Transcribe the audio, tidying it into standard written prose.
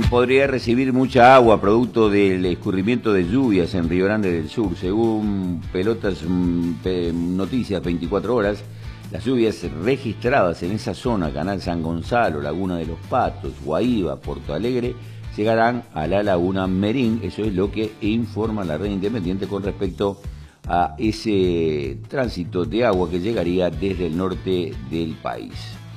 podría recibir mucha agua producto del escurrimiento de lluvias en Río Grande del Sur. Según Pelotas Noticias 24 horas, las lluvias registradas en esa zona, Canal San Gonzalo, Laguna de los Patos, Guaíba, Porto Alegre, llegarán a la Laguna Merín. Eso es lo que informa la Red Independiente con respecto a ese tránsito de agua que llegaría desde el norte del país.